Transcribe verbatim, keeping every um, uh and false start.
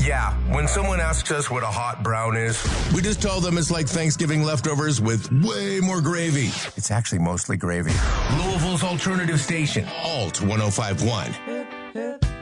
Yeah, when someone asks us what a hot brown is, we just tell them it's like Thanksgiving leftovers with way more gravy. It's actually mostly gravy. Louisville's alternative station, Alt one oh five point one.